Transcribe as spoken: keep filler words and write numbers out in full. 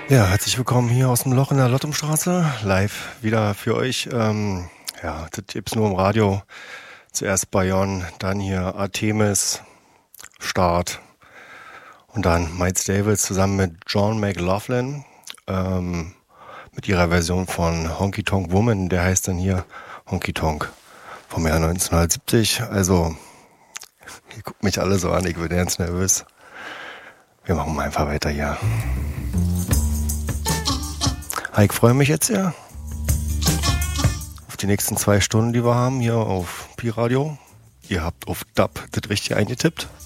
Ja, herzlich willkommen hier aus dem Loch in der Lottumstraße, live wieder für euch. Ähm, ja, das gibt's nur im Radio. Zuerst Bayonne, dann hier Artemis, Start und dann Miles Davis zusammen mit John McLaughlin ähm, mit ihrer Version von Honky Tonk Woman. Der heißt dann hier Honky Tonk vom Jahr neunzehnhundertsiebzig. Also, ihr guckt mich alle so an, ich bin ganz nervös. Wir machen mal einfach weiter hier. Ich freue mich jetzt ja auf die nächsten zwei Stunden, die wir haben hier auf Pi Radio. Ihr habt auf Dub das richtig eingetippt.